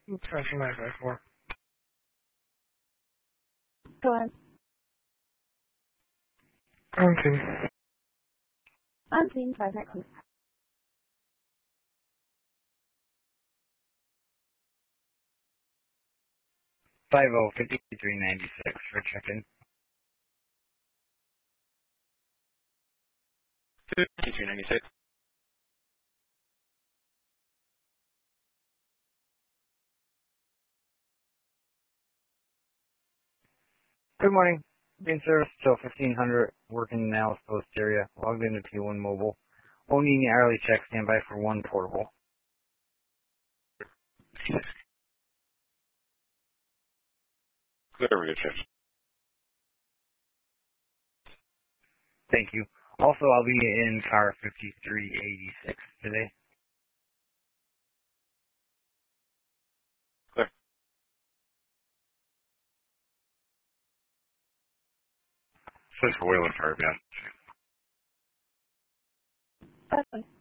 Section 954. Go ahead. On scene 519. 505396 for check-in. 5396. Good morning. Being service till 1500, working now Post area, logged into P1 mobile. Only need hourly check, standby for one portable. Clear reassess. Thank you. Also, I'll be in car 5386 today. Clear. 6 for Wayland Fire, yeah. That's fine.